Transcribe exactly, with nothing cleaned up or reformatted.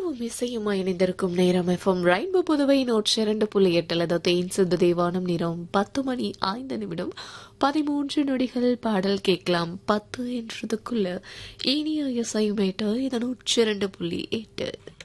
இரவும் இசையுமா இணைந்திருக்கும் நேரம் எஃப்எம் ரெயின்போ புதுவை நூற்றி இரண்டு புள்ளி எட்டில் தேன் சிந்து தேவானம் நேரம் பத்து மணி ஐந்து நிமிடம் பதிமூன்று நொடிகள் பாடல் கேட்கலாம். பத்து என்றதுக்குள்ள இனிய இசையுமேட்டு இது நூற்றி இரண்டு புள்ளி எட்டு.